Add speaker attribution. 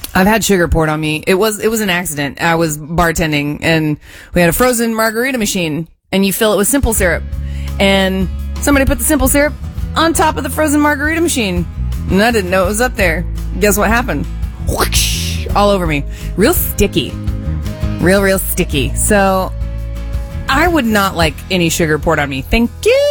Speaker 1: I've had sugar poured on me. It was an accident. I was bartending and we had a frozen margarita machine and you fill it with simple syrup. And somebody put the simple syrup on top of the frozen margarita machine. And I didn't know it was up there. Guess what happened? Whoosh, all over me. Real sticky. Real sticky. So I would not like any sugar poured on me. Thank you.